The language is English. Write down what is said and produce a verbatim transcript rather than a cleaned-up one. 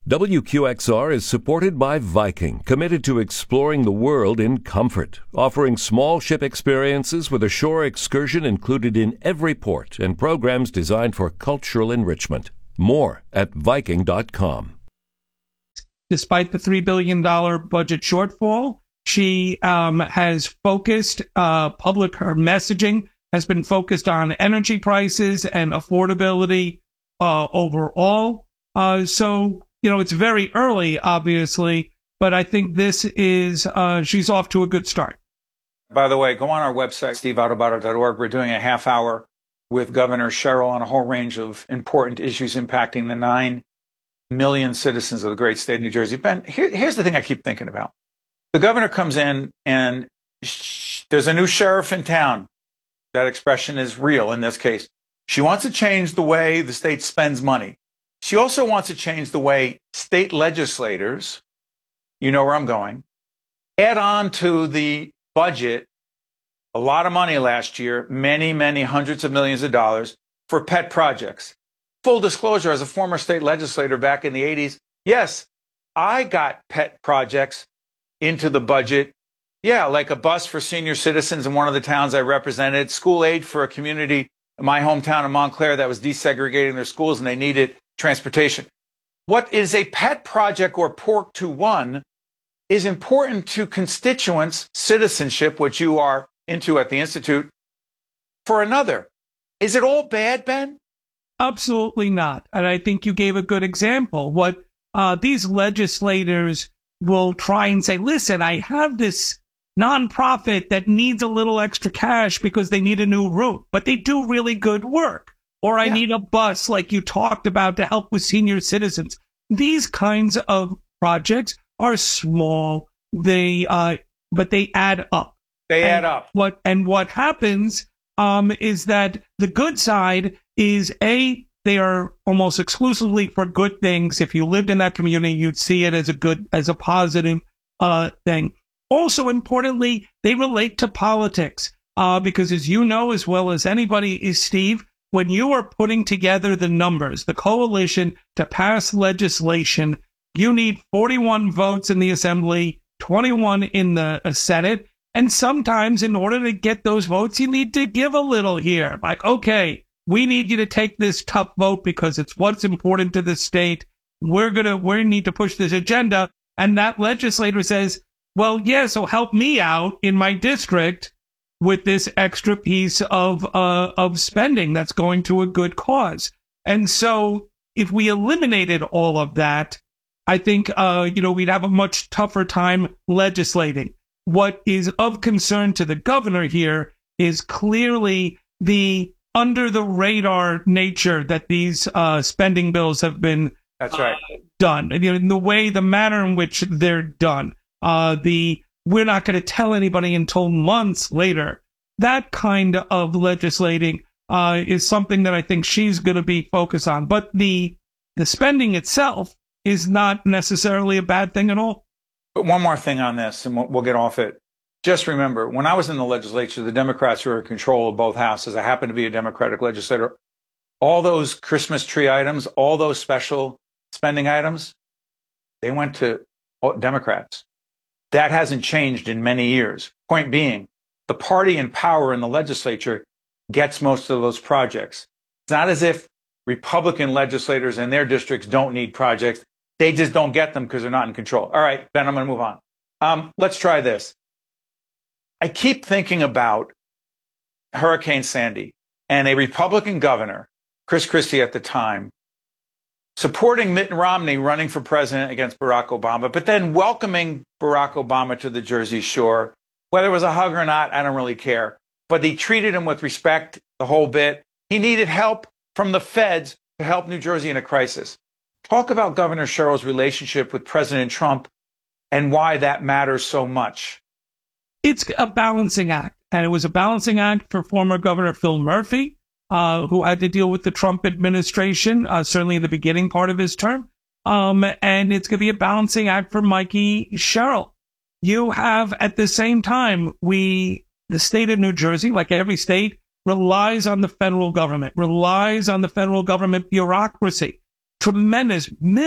W Q X R is supported by Viking, committed to exploring the world in comfort, offering small ship experiences with a shore excursion included in every port and programs designed for cultural enrichment. More at Viking dot com. Despite the three billion dollars budget shortfall, she um, has focused uh, public, her messaging has been focused on energy prices and affordability uh, overall. Uh, so, you know, it's very early, obviously, but I think this is, uh, she's off to a good start. By the way, go on our website, steve adubato dot org. We're doing a half hour with Governor Sherrill on a whole range of important issues impacting the nine million citizens of the great state of New Jersey. Ben, here, here's the thing I keep thinking about. The governor comes in and sh- there's a new sheriff in town. That expression is real in this case. She wants to change the way the state spends money. She also wants to change the way state legislators, you know where I'm going, add on to the budget a lot of money last year, many, many hundreds of millions of dollars for pet projects. Full disclosure, as a former state legislator back in the eighties, yes, I got pet projects into the budget. Yeah, like a bus for senior citizens in one of the towns I represented, school aid for a community in my hometown of Montclair that was desegregating their schools and they needed transportation. What is a pet project or pork to one is important to constituents' citizenship, which you are into at the Institute, for another. Is it all bad, Ben? Absolutely not. And I think you gave a good example. What uh, these legislators will try and say, listen, I have this nonprofit that needs a little extra cash because they need a new route, but they do really good work. Or I yeah. need a bus like you talked about to help with senior citizens. These kinds of projects are small, they uh, but they add up. They and add up. What and what happens um, is that the good side is a they are almost exclusively for good things. If you lived in that community, you'd see it as a good as a positive uh, thing. Also, importantly, they relate to politics uh, because, as you know as well as anybody, is Steve. When you are putting together the numbers, the coalition to pass legislation, you need forty-one votes in the Assembly, twenty-one in the uh, Senate. And sometimes in order to get those votes, you need to give a little here. Like, okay, we need you to take this tough vote because it's what's important to the state. We're going to, we need to push this agenda. And that legislator says, well, yeah, so help me out in my district with this extra piece of uh, of spending that's going to a good cause. And so if we eliminated all of that, I think, uh, you know, we'd have a much tougher time legislating. What is of concern to the governor here is clearly the under-the-radar nature that these uh, spending bills have been That's right. uh, done. And, you know, in the way, the manner in which they're done. Uh, the we're not going to tell anybody until months later. That kind of legislating uh, is something that I think she's going to be focused on. But the the spending itself is not necessarily a bad thing at all. But one more thing on this, and we'll, we'll get off it. Just remember, when I was in the legislature, the Democrats were in control of both houses. I happen to be a Democratic legislator. All those Christmas tree items, all those special spending items, they went to Democrats. That hasn't changed in many years. Point being, the party in power in the legislature gets most of those projects. It's not as if Republican legislators in their districts don't need projects. They just don't get them because they're not in control. All right, Ben, I'm going to move on. Um, let's try this. I keep thinking about Hurricane Sandy and a Republican governor, Chris Christie at the time, supporting Mitt Romney running for president against Barack Obama, but then welcoming Barack Obama to the Jersey Shore. Whether it was a hug or not, I don't really care. But he treated him with respect, the whole bit. He needed help from the feds to help New Jersey in a crisis. Talk about Governor Sherrill's relationship with President Trump and why that matters so much. It's a balancing act, and it was a balancing act for former Governor Phil Murphy, uh, who had to deal with the Trump administration, uh, certainly in the beginning part of his term. Um, and it's going to be a balancing act for Mikey Sherrill. You have, at the same time, we, the state of New Jersey, like every state, relies on the federal government, relies on the federal government bureaucracy. Tremendous